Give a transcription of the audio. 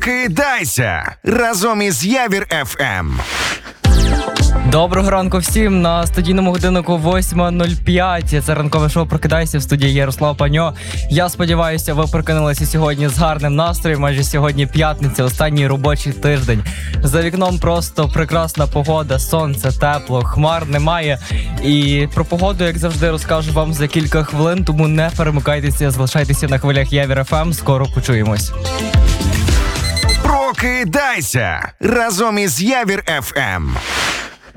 Прокидайся разом із Явір ФМ. Доброго ранку всім на студійному годиннику 8:05. Це ранкове шоу «Прокидайся», в студії Ярослав Паньо. Я сподіваюся, ви прокинулися сьогодні з гарним настроєм, адже сьогодні п'ятниця, останній робочий тиждень. За вікном просто прекрасна погода, сонце, тепло, хмар немає. І про погоду, як завжди, розкажу вам за кілька хвилин, тому не перемикайтеся, залишайтеся на хвилях Явір ФМ, скоро почуємось. Прокидайся разом із Явір ФМ.